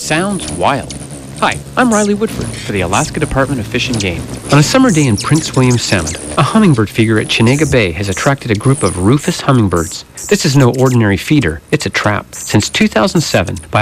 sounds wild. Hi, I'm Riley Woodford for the Alaska Department of Fish and Game. On a summer day in Prince William Sound, a hummingbird feeder at Chenega Bay has attracted a group of rufous hummingbirds. This is no ordinary feeder, it's a trap. Since 2007,